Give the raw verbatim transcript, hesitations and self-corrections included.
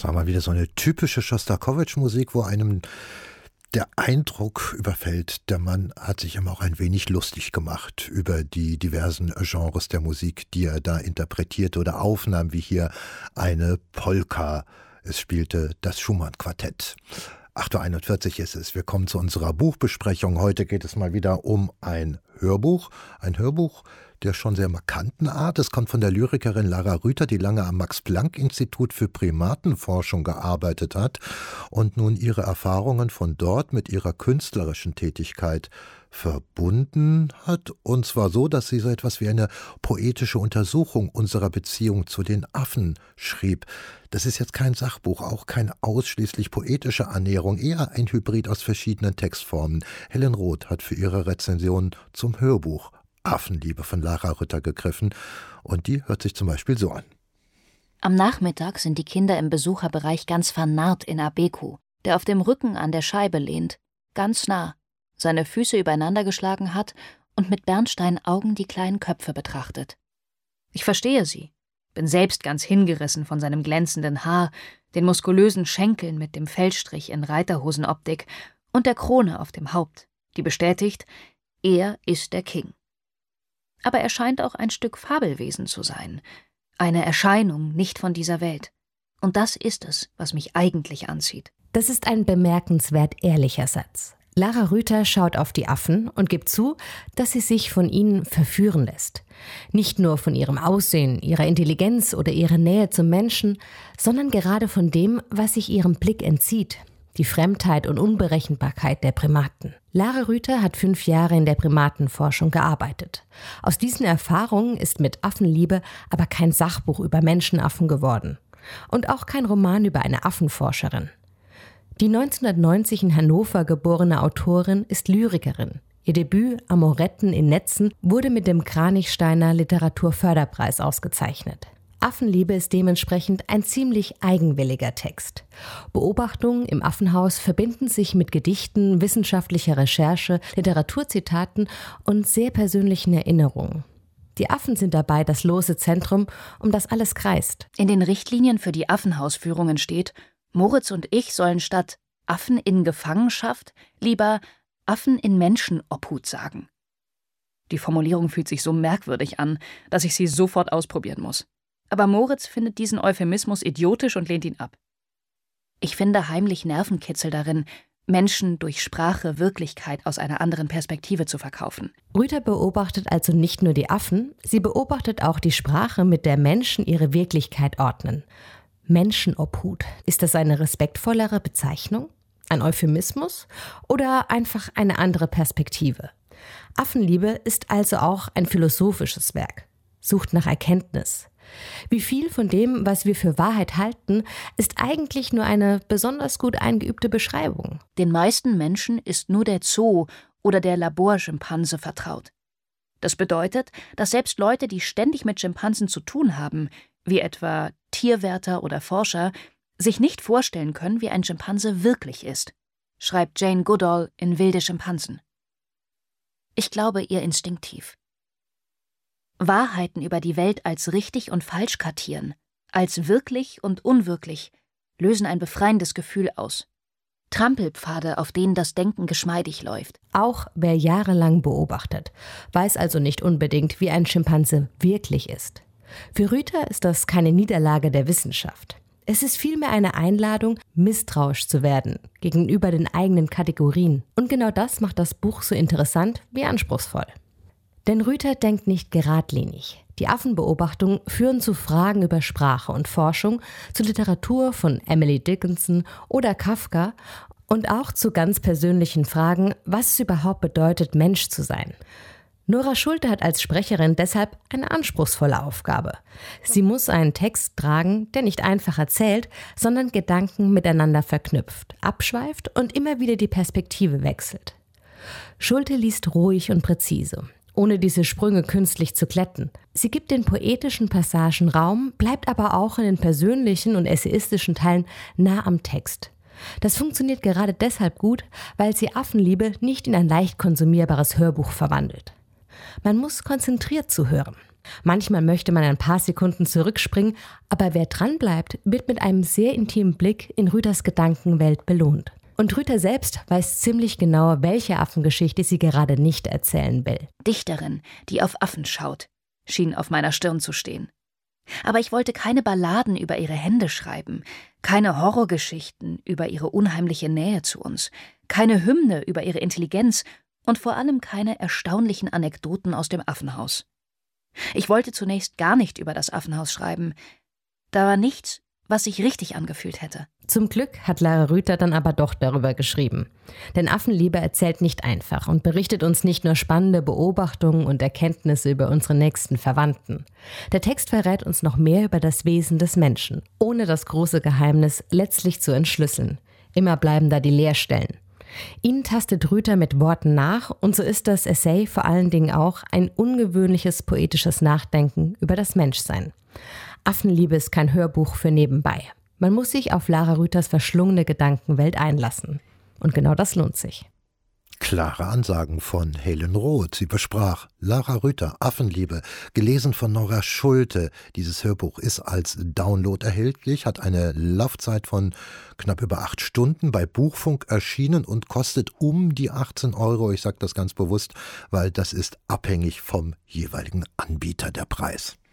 Das war mal wieder so eine typische Schostakowitsch-Musik, wo einem der Eindruck überfällt, der Mann hat sich immer auch ein wenig lustig gemacht über die diversen Genres der Musik, die er da interpretierte oder aufnahm, wie hier eine Polka. Es spielte das Schumann-Quartett. acht Uhr einundvierzig ist es. Wir kommen zu unserer Buchbesprechung. Heute geht es mal wieder um ein Hörbuch. Ein Hörbuch der schon sehr markanten Art. Es kommt von der Lyrikerin Lara Rüther, die lange am Max-Planck-Institut für Primatenforschung gearbeitet hat und nun ihre Erfahrungen von dort mit ihrer künstlerischen Tätigkeit verbunden hat. Und zwar so, dass sie so etwas wie eine poetische Untersuchung unserer Beziehung zu den Affen schrieb. Das ist jetzt kein Sachbuch, auch keine ausschließlich poetische Annäherung, eher ein Hybrid aus verschiedenen Textformen. Helen Roth hat für ihre Rezension zum Hörbuch Affenliebe von Lara Rüther gegriffen und die hört sich zum Beispiel so an. Am Nachmittag sind die Kinder im Besucherbereich ganz vernarrt in Abeku, der auf dem Rücken an der Scheibe lehnt, ganz nah, seine Füße übereinander geschlagen hat und mit Bernsteinaugen die kleinen Köpfe betrachtet. Ich verstehe sie, bin selbst ganz hingerissen von seinem glänzenden Haar, den muskulösen Schenkeln mit dem Fellstrich in Reiterhosenoptik und der Krone auf dem Haupt, die bestätigt, er ist der King. Aber er scheint auch ein Stück Fabelwesen zu sein, eine Erscheinung nicht von dieser Welt. Und das ist es, was mich eigentlich anzieht. Das ist ein bemerkenswert ehrlicher Satz. Lara Rüther schaut auf die Affen und gibt zu, dass sie sich von ihnen verführen lässt. Nicht nur von ihrem Aussehen, ihrer Intelligenz oder ihrer Nähe zum Menschen, sondern gerade von dem, was sich ihrem Blick entzieht. Die Fremdheit und Unberechenbarkeit der Primaten. Lara Rüther hat fünf Jahre in der Primatenforschung gearbeitet. Aus diesen Erfahrungen ist mit Affenliebe aber kein Sachbuch über Menschenaffen geworden. Und auch kein Roman über eine Affenforscherin. Die neunzehnhundertneunzig in Hannover geborene Autorin ist Lyrikerin. Ihr Debüt Amoretten in Netzen wurde mit dem Kranichsteiner Literaturförderpreis ausgezeichnet. Affenliebe ist dementsprechend ein ziemlich eigenwilliger Text. Beobachtungen im Affenhaus verbinden sich mit Gedichten, wissenschaftlicher Recherche, Literaturzitaten und sehr persönlichen Erinnerungen. Die Affen sind dabei das lose Zentrum, um das alles kreist. In den Richtlinien für die Affenhausführungen steht, Moritz und ich sollen statt Affen in Gefangenschaft lieber Affen in Menschenobhut sagen. Die Formulierung fühlt sich so merkwürdig an, dass ich sie sofort ausprobieren muss. Aber Moritz findet diesen Euphemismus idiotisch und lehnt ihn ab. Ich finde heimlich Nervenkitzel darin, Menschen durch Sprache Wirklichkeit aus einer anderen Perspektive zu verkaufen. Rüther beobachtet also nicht nur die Affen, sie beobachtet auch die Sprache, mit der Menschen ihre Wirklichkeit ordnen. Menschenobhut, ist das eine respektvollere Bezeichnung? Ein Euphemismus? Oder einfach eine andere Perspektive? Affenliebe ist also auch ein philosophisches Werk, sucht nach Erkenntnis. Wie viel von dem, was wir für Wahrheit halten, ist eigentlich nur eine besonders gut eingeübte Beschreibung. Den meisten Menschen ist nur der Zoo oder der Laborschimpanse vertraut. Das bedeutet, dass selbst Leute, die ständig mit Schimpansen zu tun haben, wie etwa Tierwärter oder Forscher, sich nicht vorstellen können, wie ein Schimpanse wirklich ist, schreibt Jane Goodall in Wilde Schimpansen. Ich glaube ihr instinktiv. Wahrheiten über die Welt als richtig und falsch kartieren, als wirklich und unwirklich, lösen ein befreiendes Gefühl aus. Trampelpfade, auf denen das Denken geschmeidig läuft. Auch wer jahrelang beobachtet, weiß also nicht unbedingt, wie ein Schimpanse wirklich ist. Für Rüther ist das keine Niederlage der Wissenschaft. Es ist vielmehr eine Einladung, misstrauisch zu werden gegenüber den eigenen Kategorien. Und genau das macht das Buch so interessant wie anspruchsvoll. Denn Rüther denkt nicht geradlinig. Die Affenbeobachtungen führen zu Fragen über Sprache und Forschung, zu Literatur von Emily Dickinson oder Kafka und auch zu ganz persönlichen Fragen, was es überhaupt bedeutet, Mensch zu sein. Nora Schulte hat als Sprecherin deshalb eine anspruchsvolle Aufgabe. Sie muss einen Text tragen, der nicht einfach erzählt, sondern Gedanken miteinander verknüpft, abschweift und immer wieder die Perspektive wechselt. Schulte liest ruhig und präzise, ohne diese Sprünge künstlich zu glätten. Sie gibt den poetischen Passagen Raum, bleibt aber auch in den persönlichen und essayistischen Teilen nah am Text. Das funktioniert gerade deshalb gut, weil sie Affenliebe nicht in ein leicht konsumierbares Hörbuch verwandelt. Man muss konzentriert zuhören. Manchmal möchte man ein paar Sekunden zurückspringen, aber wer dranbleibt, wird mit einem sehr intimen Blick in Rüters Gedankenwelt belohnt. Und Rüther selbst weiß ziemlich genau, welche Affengeschichte sie gerade nicht erzählen will. Dichterin, die auf Affen schaut, schien auf meiner Stirn zu stehen. Aber ich wollte keine Balladen über ihre Hände schreiben, keine Horrorgeschichten über ihre unheimliche Nähe zu uns, keine Hymne über ihre Intelligenz und vor allem keine erstaunlichen Anekdoten aus dem Affenhaus. Ich wollte zunächst gar nicht über das Affenhaus schreiben. Da war nichts, was sich richtig angefühlt hätte. Zum Glück hat Lara Rüther dann aber doch darüber geschrieben. Denn Affenliebe erzählt nicht einfach und berichtet uns nicht nur spannende Beobachtungen und Erkenntnisse über unsere nächsten Verwandten. Der Text verrät uns noch mehr über das Wesen des Menschen, ohne das große Geheimnis letztlich zu entschlüsseln. Immer bleiben da die Leerstellen. Ihnen tastet Rüther mit Worten nach und so ist das Essay vor allen Dingen auch ein ungewöhnliches poetisches Nachdenken über das Menschsein. Affenliebe ist kein Hörbuch für nebenbei. Man muss sich auf Lara Rüthers verschlungene Gedankenwelt einlassen. Und genau das lohnt sich. Klare Ansagen von Helen Roth. Sie besprach Lara Rüther, Affenliebe, gelesen von Nora Schulte. Dieses Hörbuch ist als Download erhältlich, hat eine Laufzeit von knapp über acht Stunden, bei Buchfunk erschienen und kostet um die achtzehn Euro. Ich sage das ganz bewusst, weil das ist abhängig vom jeweiligen Anbieter der Preis.